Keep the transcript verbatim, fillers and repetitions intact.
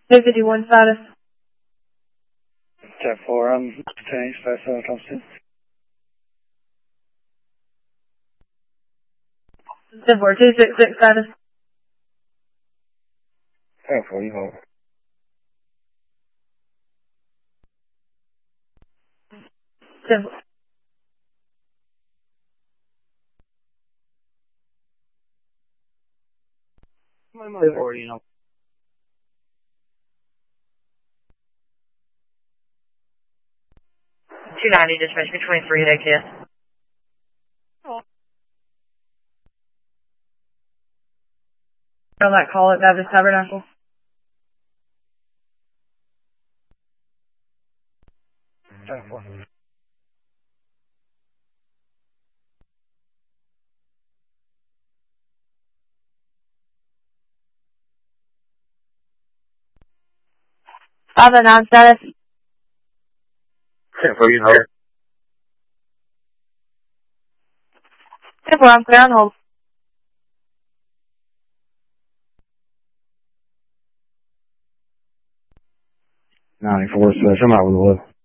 Hey, fifty-one status. ten four, I'm changed, five seven Thompson. ten four, two six six status. ten four, you hold. ten four. My mother already, you know. two ninety, dispatch me twenty-three at A K S. On that call at Baptist Tabernacle. ten four. five oh nine status. ten four, you hold. ten four, I'm clear on hold. ninety-four, so I'm out with the